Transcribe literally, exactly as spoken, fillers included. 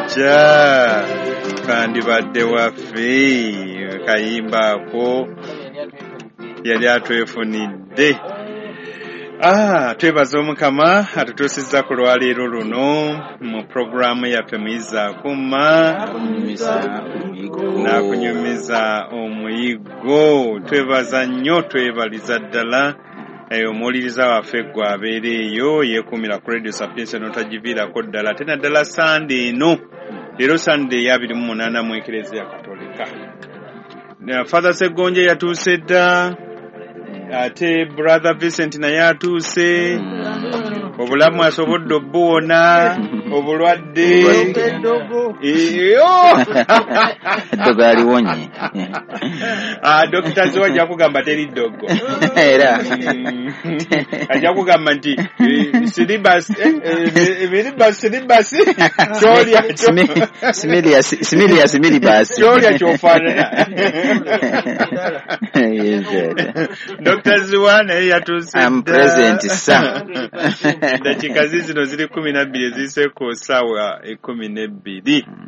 jjajja kandibadde waffe kayimbaako yali atwefunidde. Ah, twebaza Omukama atutuusizza ku lwaleero luno mu programu yaffe Muyiza Akuma n'akunyumiza omuyiggo. Twebaza nnyo, twebaliza ddala omuwuliriza waffe gwe abeera eyo yeekuumira ku Radio Sapienza n'otagiviirako ddala. Tena ddala Sande eno, leero Sande ya abiri mu munaana mu Eklezia Katolika. Father Ssegonja yatuuse dda, ate Brother Vincent naye atuuse. Obulamu asobodde obbuwona, obulwadde eddogo aliwonye. Ah, Dokita Zo ajja kugamba teri ddogo era ajja kugamba nti silibasi emiribasi silibasi kyolya similia similibasi kyolya kyofaanana. Dokita Ziwa naye yatuuse dda. I'm present sir. Dakika zino ziri kumi na bbiri eziyise ku ssaawa ekkumi n'ebbiri.